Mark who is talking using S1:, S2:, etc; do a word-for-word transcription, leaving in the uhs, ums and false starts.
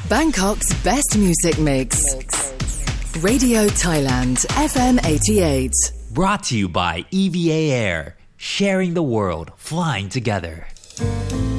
S1: Bangkok's best music mix. Radio Thailand, F M eighty-eight.
S2: Brought to you by E V A Air. Sharing the world, flying together.